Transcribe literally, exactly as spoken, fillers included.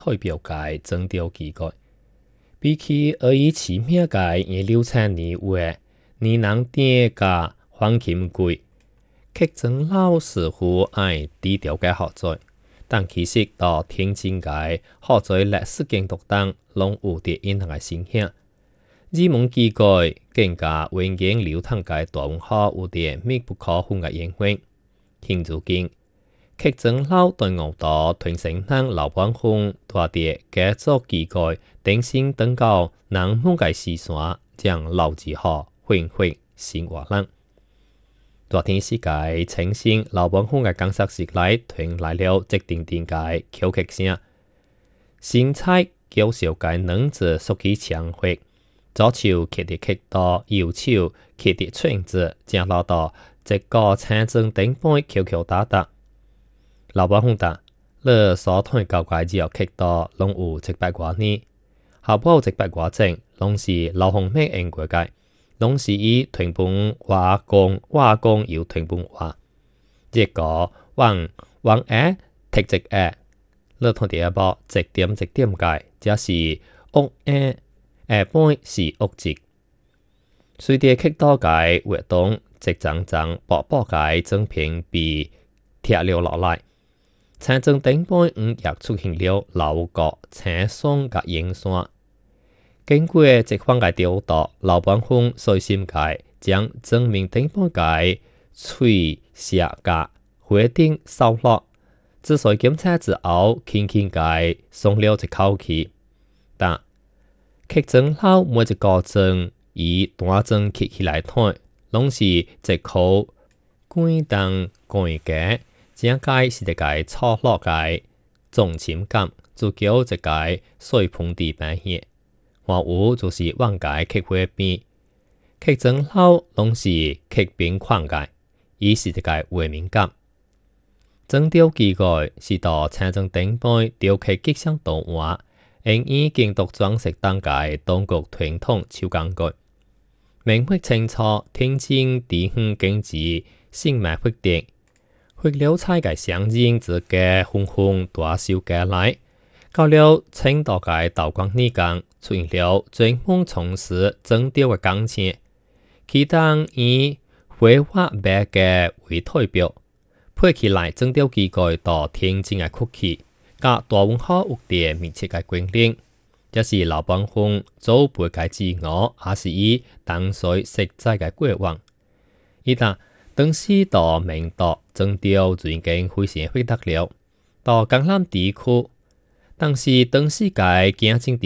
代表界征调机构。比起而以奇妙界而流产年话，你能点个黄金贵，客长老似乎爱低调嘅好在，但其實到天津界好在歷史建築當攏有啲隱藏嘅形象。日門機構更加永遠流淌嘅大文化有啲密不可分嘅緣分。現如今，客長老對我到團成人老板風大啲嘅做機構，定先等到能滿嘅時線，將老字號混混新華人。大天世界呈現老板風嘅工作室內傳來了直定定嘅口劇聲，新菜叫小嘅能子熟起強血。左手揢啲揢到，右手揢啲串子，正落到一個青針頂杯敲敲打打。老闆講答，你所睇教界只有揢到，攏有一百多年，後補一百多種，攏是老紅咩英國界，攏是以屯本話講話講有屯本話。一個往往誒揢一誒，你睇啲一波一點一點界，這是屋誒。下半是屋脊，隨着客多界活動，一張張薄薄界整片被貼了落來。青正頂半五也出現了樓閣青松嘅影線。經過一番嘅調度，老闆風細心界將正面頂半界吹下架回定掃落，之所以檢查之後，輕輕界鬆了一口氣，但客長老每一個鐘以單鐘揭起來睇，攏是一口關燈關嘅，正解是一個錯落嘅重情感，就叫一個水盆地扮嘢。還有就是往界客會邊，客長老攏是客邊框嘅，伊是一個畫面感。徵調機構是到青鐘頂杯調客吉祥圖畫。因以建築裝飾當界當局傳統手工具，明確清楚天津地方經濟新賣活動，活了菜嘅相應之嘅紅紅大小嘅來，到了青島嘅道光年間，出現了專門從事徵調嘅工程，其當以繪畫白嘅為代表，配起來徵調機構到天津嘅曲奇。甲大文化有啲密切嘅關聯，這是老闆風做背嘅自我，也是以當水實在嘅過往。伊但當時到明道徵調就已經非常發達了，到江南地區，但是當時嘅經濟